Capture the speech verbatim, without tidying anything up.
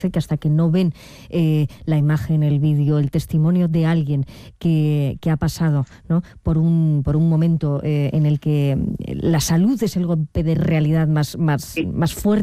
que hasta que no ven eh, la imagen, el vídeo, el testimonio de alguien que, que ha pasado, ¿no?, por un por un momento eh, en el que la salud es el golpe de realidad más, más, más fuerte